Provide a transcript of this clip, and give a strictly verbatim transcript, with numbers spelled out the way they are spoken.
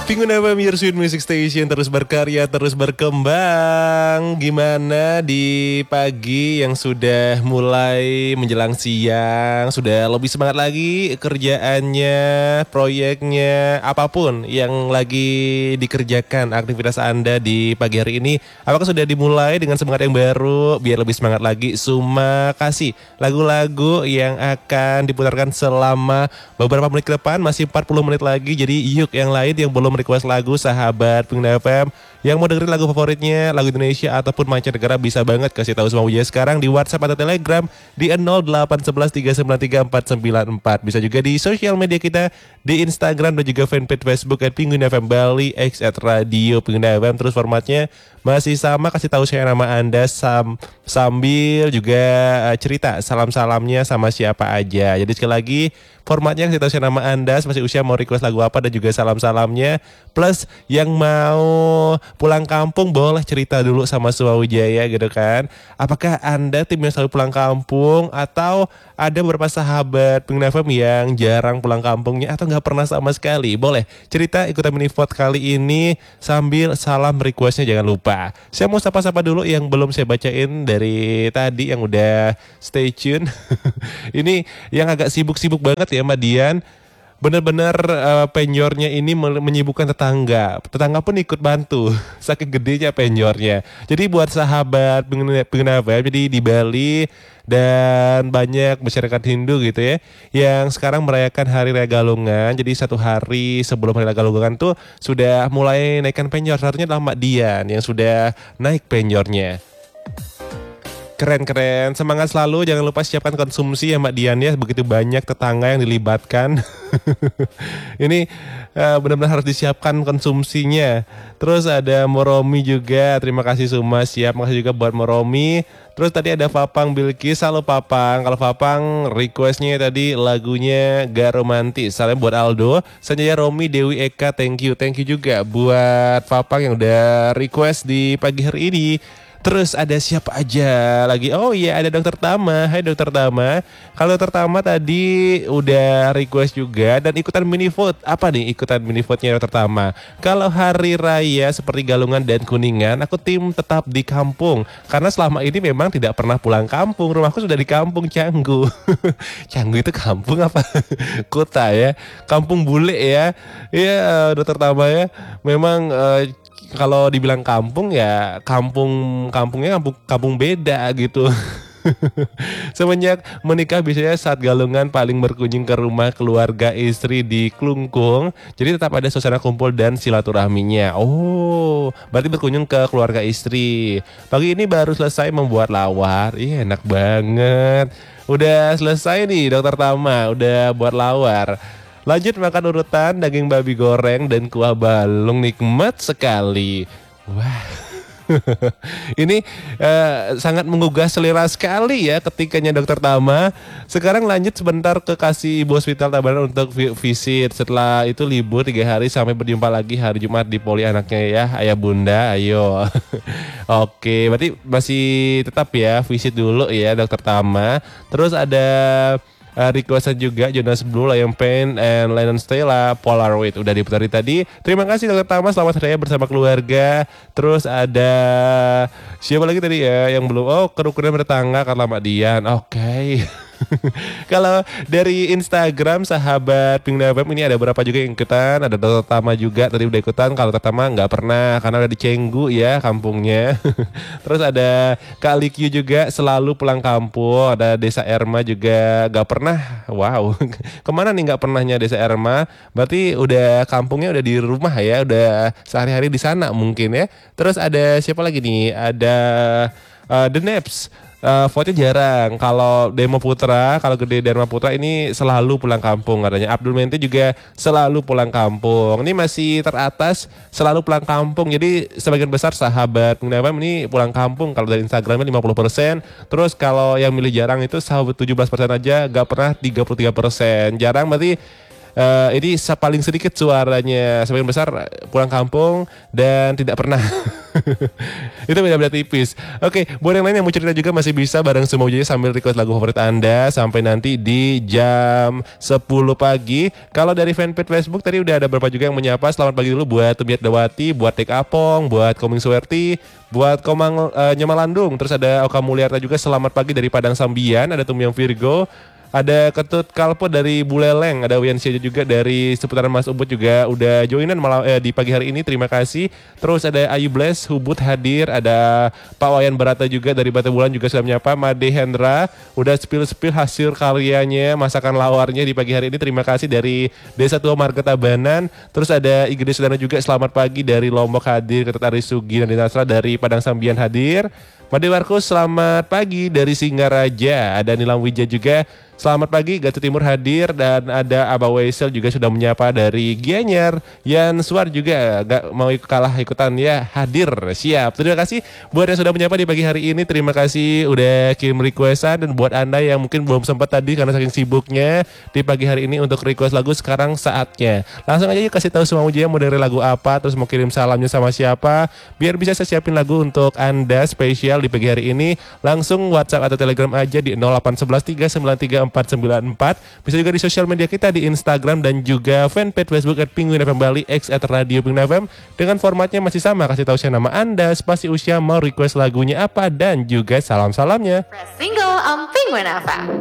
Pengguna F M, your sweet music station, terus berkarya, terus berkembang. Gimana di pagi yang sudah mulai menjelang siang? Sudah lebih semangat lagi kerjaannya, proyeknya, apapun yang lagi dikerjakan aktivitas Anda di pagi hari ini. Apakah sudah dimulai dengan semangat yang baru? Biar lebih semangat lagi, Suma kasih lagu-lagu yang akan diputarkan selama beberapa menit ke depan. Masih empat puluh menit lagi, jadi yuk yang lain yang belum request lagu, sahabat Pengguna F M yang mau dengerin lagu favoritnya, lagu Indonesia ataupun mancanegara, bisa banget kasih tahu semua Wijaya sekarang di WhatsApp atau Telegram di nol delapan satu satu tiga sembilan tiga empat sembilan empat. Bisa juga di sosial media kita di Instagram dan juga fanpage Facebook at Pengguna F M Bali X at Radio Pengguna F M. Terus formatnya masih sama, kasih tahu saya nama Anda sam sambil juga uh, cerita salam-salamnya sama siapa aja. Jadi sekali lagi formatnya kasih tahu saya nama Anda, masih usia, mau request lagu apa, dan juga salam-salamnya. Plus yang mau pulang kampung boleh cerita dulu sama Suma Wijaya gitu kan. Apakah Anda tim yang selalu pulang kampung atau ada beberapa sahabat Pengguna F M yang jarang pulang kampungnya atau nggak pernah sama sekali? Boleh cerita, ikutan mini vote kali ini sambil salam requestnya jangan lupa. Saya mau sapa-sapa dulu yang belum saya bacain dari tadi yang udah stay tune. Ini yang agak sibuk-sibuk banget ya Mbak Dian. Bener-bener uh, penyornya ini menyibukkan tetangga. Tetangga pun ikut bantu, saking gedenya penyornya. Jadi buat sahabat Pengguna F M, jadi di Bali dan banyak masyarakat Hindu gitu ya, yang sekarang merayakan Hari Raya Galungan. Jadi satu hari sebelum Hari Raya Galungan tuh sudah mulai naikkan penyor. Seharusnya adalah Mbak Dian yang sudah naik penyornya. Keren-keren, semangat selalu, jangan lupa siapkan konsumsi ya Mbak Dian ya, begitu banyak tetangga yang dilibatkan. Ini uh, benar-benar harus disiapkan konsumsinya. Terus ada Moromi juga, terima kasih Suma, siap, makasih juga buat Moromi. Terus tadi ada Papang Bilkis, halo Papang. Kalau Papang requestnya tadi lagunya Gak Romantis, salam buat Aldo. Sanjaya Romi, Dewi Eka, thank you, thank you juga buat Papang yang udah request di pagi hari ini. Terus ada siapa aja lagi? Oh iya, ada Dokter Tama. Hai Dokter Tama. Kalau Dokter Tama tadi udah request juga dan ikutan mini vote. Apa nih ikutan mini vote-nya Dokter Tama? Kalau hari raya seperti Galungan dan Kuningan, aku tim tetap di kampung. Karena selama ini memang tidak pernah pulang kampung. Rumahku sudah di kampung Canggu. Canggu itu kampung apa? Kota ya. Kampung bule ya. Iya Dokter Tama ya. Memang uh, kalau dibilang kampung ya kampung kampungnya kampung kampung beda gitu. Semenjak menikah biasanya saat Galungan paling berkunjung ke rumah keluarga istri di Klungkung. Jadi tetap ada suasana kumpul dan silaturahminya. Oh, berarti berkunjung ke keluarga istri. Pagi ini baru selesai membuat lawar. Ih, enak banget. Udah selesai nih Dokter Tama, udah buat lawar. Lanjut makan urutan daging babi goreng dan kuah balung, nikmat sekali. Wah. Ini uh, sangat menggugah selera sekali ya ketikanya Dokter Tama. Sekarang lanjut sebentar ke kasih Ibu Hospital Tabanan untuk visit. Setelah itu libur tiga hari sampai berjumpa lagi hari Jumat di poli anaknya ya, ayah bunda, ayo. Oke, berarti masih tetap ya visit dulu ya Dokter Tama. Terus ada Uh, requestan juga Jonas Blue, Lion Pain, and Lennon Stella, Polaroid udah diputar tadi. Terima kasih Dokter Tama, selamat hari raya bersama keluarga. Terus ada siapa lagi tadi ya yang belum? Oh, kerukunan bertetangga karena Mbak Dian. Oke. Okay. Kalau dari Instagram sahabat Pengguna F M ini ada berapa juga yang ikutan. Ada Dokter Tama juga tadi udah ikutan. Kalau Dokter Tama nggak pernah karena udah di Cenggu ya kampungnya. Terus ada Kak Likyu juga selalu pulang kampung. Ada Desa Erma juga nggak pernah. Wow, kemana nih nggak pernahnya Desa Erma? Berarti udah kampungnya udah di rumah ya, udah sehari-hari di sana mungkin ya. Terus ada siapa lagi nih? Ada uh, The Naps. Uh, vote-nya jarang. Kalau Demo Putra, kalau Gede Dharma Putra ini selalu pulang kampung katanya. Abdul Mente juga selalu pulang kampung. Ini masih teratas selalu pulang kampung. Jadi sebagian besar sahabat Pengguna F M ini pulang kampung. Kalau dari Instagramnya lima puluh persen. Terus kalau yang milih jarang itu sahabat tujuh belas persen aja, gak pernah tiga puluh tiga persen. Jarang berarti uh, ini paling sedikit suaranya, sebagian besar pulang kampung dan tidak pernah. Itu beda-beda tipis. Oke, buat yang lain yang mau cerita juga masih bisa bareng Semua Ujaya sambil request lagu favorit Anda sampai nanti di jam sepuluh pagi. Kalau dari fanpage Facebook tadi udah ada beberapa juga yang menyapa. Selamat pagi dulu buat Tubiat Dawati, buat Tek Apong, buat Koming Suwerti, buat Komang uh, Nyamalandung. Terus ada Oka Mulyarta juga selamat pagi dari Padang Sambian, ada Tumyong Virgo. Ada Ketut Kalpo dari Buleleng, ada Wian Syaja juga dari seputaran Mas Ubud juga udah joinan malam eh, di pagi hari ini, terima kasih. Terus ada Ayu Bless, Hubud hadir, ada Pak Wayan Barata juga dari Batu Bulan juga sudah menyapa. Made Hendra udah spill-spill hasil karyanya, masakan lawarnya di pagi hari ini, terima kasih dari Desa Tua Marga Tabanan. Terus ada Igede Sudana juga selamat pagi dari Lombok hadir, Ketut Arisugi dan Dinasra dari Padang Sambian hadir. Made Warkus selamat pagi dari Singaraja, ada Nilam Wija juga selamat pagi, Gatu Timur hadir, dan ada Abah Weisel juga sudah menyapa dari Gianyar. Yan Suar juga gak mau ikut kalah ikutan ya, hadir, siap. Terima kasih buat yang sudah menyapa di pagi hari ini, terima kasih udah kirim requestan. Dan buat Anda yang mungkin belum sempat tadi karena saking sibuknya di pagi hari ini untuk request lagu, sekarang saatnya. Langsung aja yuk kasih tahu Semua Ujaya mau dengerin lagu apa, terus mau kirim salamnya sama siapa, biar bisa saya siapin lagu untuk Anda spesial di pagi hari ini. Langsung WhatsApp atau Telegram aja di nol delapan satu satu tiga sembilan tiga empat sembilan empat. Bisa juga di sosial media kita di Instagram dan juga fanpage Facebook at Penguin F M Bali, X at Radio Penguin F M. Dengan formatnya masih sama, kasih tahu saya nama Anda, spasi usia, mau request lagunya apa, dan juga salam-salamnya. Single on Penguin F M.